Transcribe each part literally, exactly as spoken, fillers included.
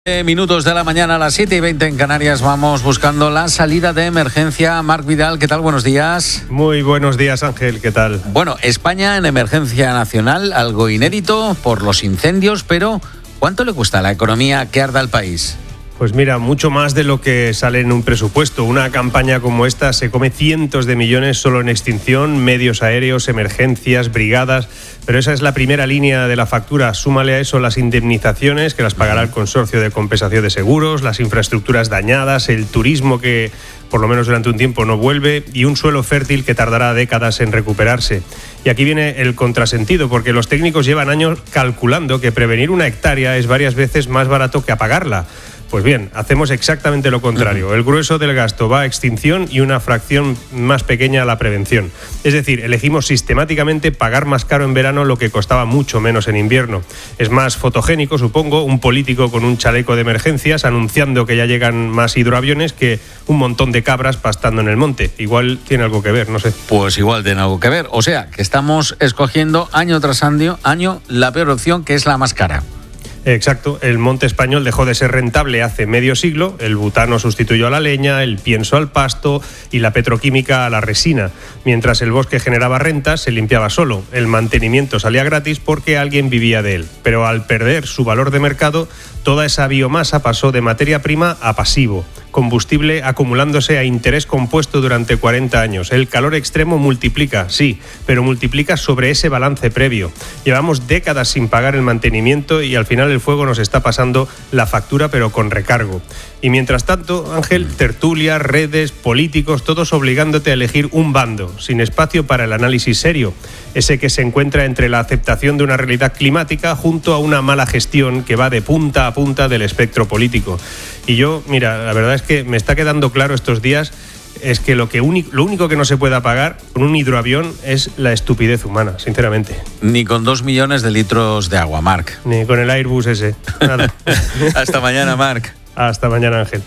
Minutos de la mañana a las siete y veinte en Canarias. Vamos buscando la salida de emergencia. Marc Vidal, ¿qué tal? Buenos días. Muy buenos días, Ángel, ¿qué tal? Bueno, España en emergencia nacional, algo inédito por los incendios, pero ¿cuánto le cuesta a la economía que arda el país? Pues mira, mucho más de lo que sale en un presupuesto. Una campaña como esta se come cientos de millones solo en extinción, medios aéreos, emergencias, brigadas. Pero esa es la primera línea de la factura. Súmale a eso las indemnizaciones, que las pagará el Consorcio de Compensación de Seguros, las infraestructuras dañadas, el turismo que por lo menos durante un tiempo no vuelve y un suelo fértil que tardará décadas en recuperarse. Y aquí viene el contrasentido, porque los técnicos llevan años calculando que prevenir una hectárea es varias veces más barato que apagarla. Pues bien, hacemos exactamente lo contrario. El grueso del gasto va a extinción y una fracción más pequeña a la prevención. Es decir, elegimos sistemáticamente pagar más caro en verano lo que costaba mucho menos en invierno. Es más fotogénico, supongo, un político con un chaleco de emergencias anunciando que ya llegan más hidroaviones que un montón de cabras pastando en el monte. Igual tiene algo que ver, no sé. Pues igual tiene algo que ver. O sea, que estamos escogiendo año tras año, año la peor opción, que es la más cara. Exacto, el monte español dejó de ser rentable hace medio siglo, el butano sustituyó a la leña, el pienso al pasto y la petroquímica a la resina. Mientras el bosque generaba rentas, se limpiaba solo, el mantenimiento salía gratis porque alguien vivía de él. Pero al perder su valor de mercado, toda esa biomasa pasó de materia prima a pasivo, combustible acumulándose a interés compuesto durante cuarenta años. El calor extremo multiplica, sí, pero multiplica sobre ese balance previo. Llevamos décadas sin pagar el mantenimiento y al final el fuego nos está pasando la factura, pero con recargo. Y mientras tanto, Ángel, tertulias, redes, políticos, todos obligándote a elegir un bando, sin espacio para el análisis serio, ese que se encuentra entre la aceptación de una realidad climática junto a una mala gestión que va de punta a punta del espectro político. Y yo, mira, la verdad es que me está quedando claro estos días es que lo, que único, lo único que no se puede apagar con un hidroavión es la estupidez humana, sinceramente. Ni con dos millones de litros de agua, Marc. Ni con el Airbus ese, nada. Hasta mañana, Marc. Hasta mañana, Ángel.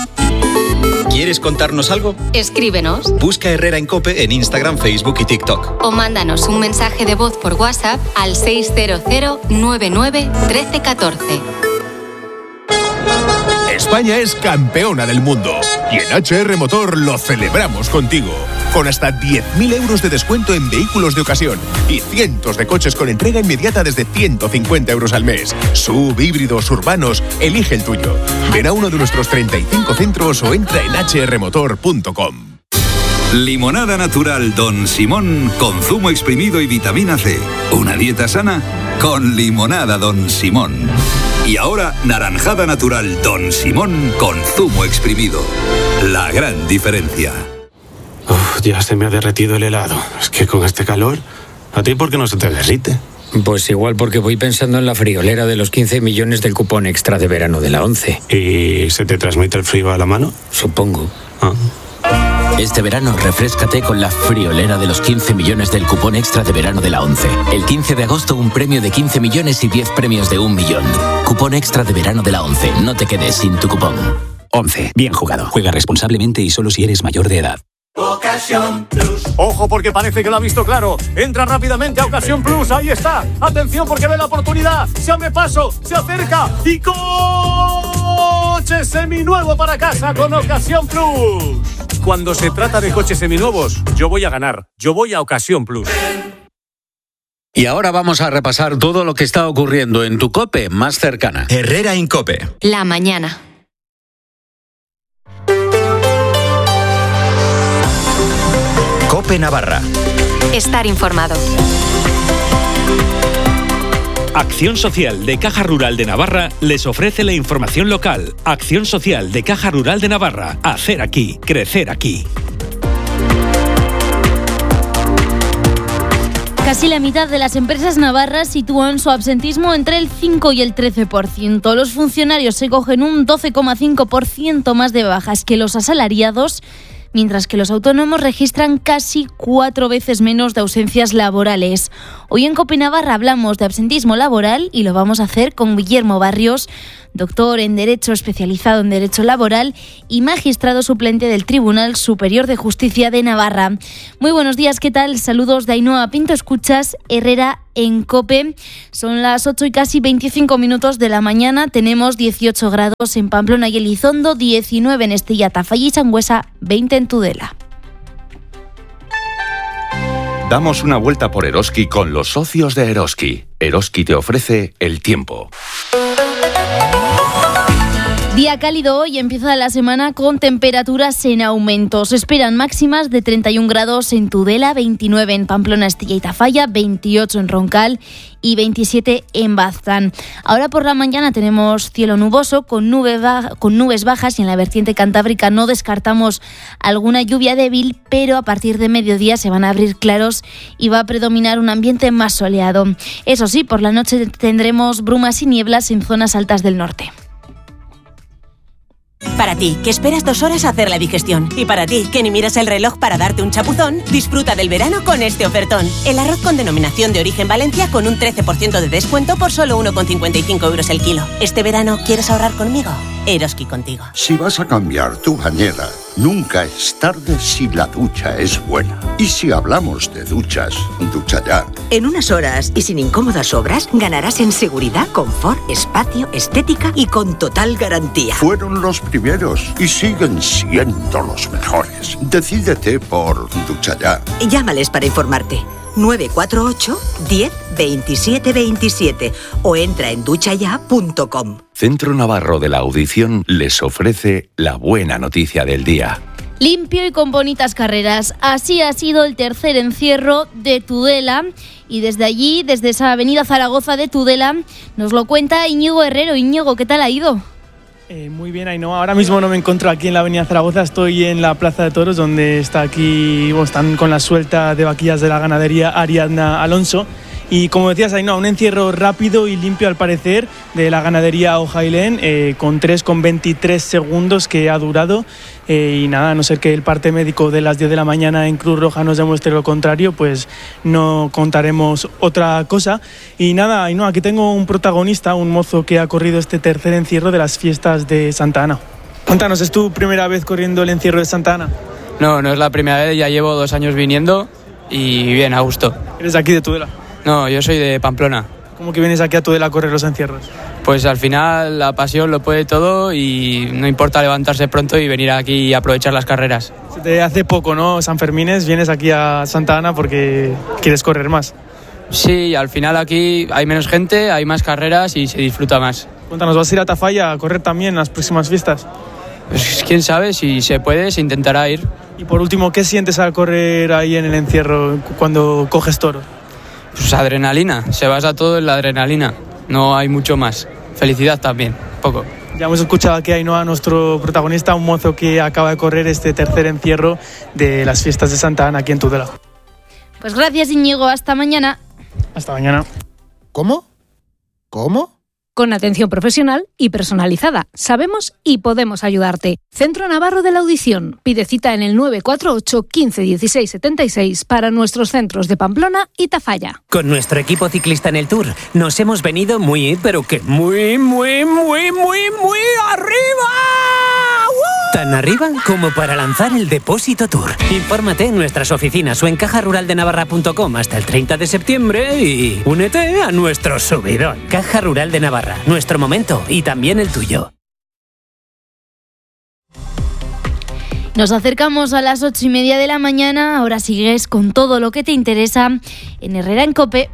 ¿Quieres contarnos algo? Escríbenos. Busca Herrera en COPE en Instagram, Facebook y TikTok. O mándanos un mensaje de voz por WhatsApp al seis cero cero nueve nueve uno tres uno cuatro. España es campeona del mundo y en H R Motor lo celebramos contigo. Con hasta diez mil euros de descuento en vehículos de ocasión y cientos de coches con entrega inmediata desde ciento cincuenta euros al mes. Sub, híbridos, urbanos, elige el tuyo. Ven a uno de nuestros treinta y cinco centros o entra en h r motor punto com. Limonada natural Don Simón con zumo exprimido y vitamina C. Una dieta sana con limonada Don Simón. Y ahora, naranjada natural Don Simón con zumo exprimido. La gran diferencia. Uf, ya se me ha derretido el helado. Es que con este calor, ¿a ti por qué no se te derrite? Pues igual porque voy pensando en la friolera de los quince millones del cupón extra de verano de la ONCE. ¿Y se te transmite el frío a la mano? Supongo. Ah. Este verano refréscate con la friolera de los quince millones del cupón extra de verano de la ONCE. El quince de agosto un premio de quince millones y diez premios de un millón. Cupón extra de verano de la ONCE. No te quedes sin tu cupón. ONCE. Bien jugado. Juega responsablemente y solo si eres mayor de edad. Ocasión Plus. Ojo porque parece que lo ha visto claro. Entra rápidamente a Ocasión Plus. Ahí está. Atención porque ve la oportunidad. Se abre paso. Se acerca. Y coche seminuevo para casa con Ocasión Plus. Cuando se trata de coches seminuevos, yo voy a ganar. Yo voy a Ocasión Plus. Y ahora vamos a repasar todo lo que está ocurriendo en tu COPE más cercana. Herrera en COPE. La mañana. COPE Navarra. Estar informado. Acción Social de Caja Rural de Navarra les ofrece la información local. Acción Social de Caja Rural de Navarra. Hacer aquí, crecer aquí. Casi la mitad de las empresas navarras sitúan su absentismo entre el cinco y el trece por ciento. Los funcionarios se cogen un doce coma cinco por ciento más de bajas que los asalariados, mientras que los autónomos registran casi cuatro veces menos de ausencias laborales. Hoy en COPE Navarra hablamos de absentismo laboral y lo vamos a hacer con Guillermo Barrios, doctor en Derecho especializado en Derecho Laboral y magistrado suplente del Tribunal Superior de Justicia de Navarra. Muy buenos días, ¿qué tal? Saludos de Ainhoa Pinto, escuchas Herrera en COPE. Son las ocho y casi veinticinco minutos de la mañana. Tenemos dieciocho grados en Pamplona y Elizondo, diecinueve en Estella, Tafalla y Sangüesa, veinte en Tudela. Damos una vuelta por Eroski con los socios de Eroski. Eroski te ofrece el tiempo. Día cálido hoy, empieza la semana con temperaturas en aumento. Se esperan máximas de treinta y un grados en Tudela, veintinueve en Pamplona, Estella y Tafalla, veintiocho en Roncal y veintisiete en Baztán. Ahora por la mañana tenemos cielo nuboso con, nube baja, con nubes bajas y en la vertiente cantábrica no descartamos alguna lluvia débil, pero a partir de mediodía se van a abrir claros y va a predominar un ambiente más soleado. Eso sí, por la noche tendremos brumas y nieblas en zonas altas del norte. Para ti, que esperas dos horas a hacer la digestión. Y para ti, que ni miras el reloj para darte un chapuzón, disfruta del verano con este ofertón. El arroz con denominación de origen Valencia con un trece por ciento de descuento por solo uno con cincuenta y cinco euros el kilo. ¿Este verano quieres ahorrar conmigo? Eroski contigo. Si vas a cambiar tu bañera, nunca es tarde si la ducha es buena. Y si hablamos de duchas, ducha ya. En unas horas y sin incómodas obras, ganarás en seguridad, confort, espacio, estética y con total garantía. Fueron los primeros y siguen siendo los mejores. Decídete por ducha ya. Llámales para informarte. nueve cuatro ocho, diez, veintisiete veintisiete o entra en ducha ya punto com. Centro Navarro de la Audición les ofrece la buena noticia del día. Limpio y con bonitas carreras. Así ha sido el tercer encierro de Tudela. Y desde allí, desde esa avenida Zaragoza de Tudela, nos lo cuenta Íñigo Herrero. Íñigo, ¿qué tal ha ido? Eh, muy bien, Ainhoa. Ahora mismo no me encuentro aquí en la avenida Zaragoza, estoy en la Plaza de Toros, donde está aquí, bueno, están con la suelta de vaquillas de la ganadería Ariadna Alonso. Y como decías, Ainhoa, un encierro rápido y limpio al parecer de la ganadería Ojailén, eh, con tres con veintitrés segundos que ha durado. Eh, y nada, a no ser que el parte médico de las diez de la mañana en Cruz Roja nos demuestre lo contrario, pues no contaremos otra cosa. Y nada, Ainhoa, aquí tengo un protagonista, un mozo que ha corrido este tercer encierro de las fiestas de Santa Ana. Cuéntanos, ¿es tu primera vez corriendo el encierro de Santa Ana? No, no es la primera vez, ya llevo dos años viniendo y bien, a gusto. ¿Eres de aquí de Tudela? No, yo soy de Pamplona. ¿Cómo que vienes aquí a Tudela a correr los encierros? Pues al final la pasión lo puede todo y no importa levantarse pronto y venir aquí y aprovechar las carreras. De hace poco, ¿no? San Fermines, vienes aquí a Santa Ana porque quieres correr más. Sí, al final aquí hay menos gente, hay más carreras y se disfruta más. Cuéntanos, ¿vas a ir a Tafalla a correr también en las próximas fiestas? Pues quién sabe, si se puede, se intentará ir. Y por último, ¿qué sientes al correr ahí en el encierro cuando coges toro? Pues adrenalina, se basa todo en la adrenalina, no hay mucho más. Felicidad también, poco. Ya hemos escuchado aquí a Ainhoa, nuestro protagonista, un mozo que acaba de correr este tercer encierro de las fiestas de Santa Ana aquí en Tudela. Pues gracias, Íñigo, hasta mañana. Hasta mañana. ¿Cómo? ¿Cómo? Con atención profesional y personalizada. Sabemos y podemos ayudarte. Centro Navarro de la Audición. Pide cita en el nueve cuatro ocho, quince, dieciséis, setenta y seis para nuestros centros de Pamplona y Tafalla. Con nuestro equipo ciclista en el Tour nos hemos venido muy, pero que muy, muy, muy, muy, muy arriba. ¡Uh! Tan arriba como para lanzar el Depósito Tour. Infórmate en nuestras oficinas o en caja rural de navarra punto com hasta el treinta de septiembre y únete a nuestro subidón. Caja Rural de Navarra, nuestro momento y también el tuyo. Nos acercamos a las ocho y media de la mañana. Ahora sigues con todo lo que te interesa en Herrera en COPE.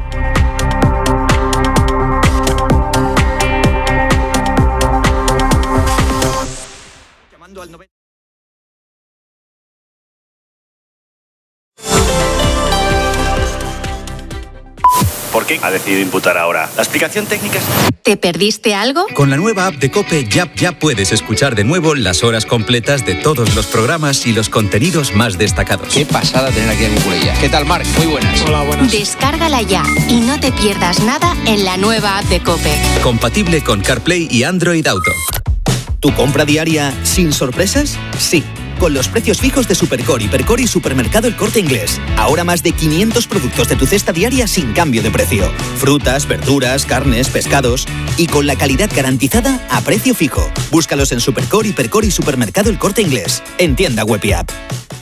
¿Por qué ha decidido imputar ahora? ¿La explicación técnica es...? ¿Te perdiste algo? Con la nueva app de COPE ya, ya puedes escuchar de nuevo las horas completas de todos los programas y los contenidos más destacados. Qué pasada tener aquí a Nicolella. ¿Qué tal, Marc? Muy buenas. Hola, buenas. Descárgala ya y no te pierdas nada en la nueva app de COPE. Compatible con CarPlay y Android Auto. ¿Tu compra diaria sin sorpresas? Sí. Con los precios fijos de Supercore, Hipercore y Supermercado El Corte Inglés. Ahora más de quinientos productos de tu cesta diaria sin cambio de precio. Frutas, verduras, carnes, pescados. Y con la calidad garantizada a precio fijo. Búscalos en Supercore, Hipercore y Supermercado El Corte Inglés. En tienda web y app.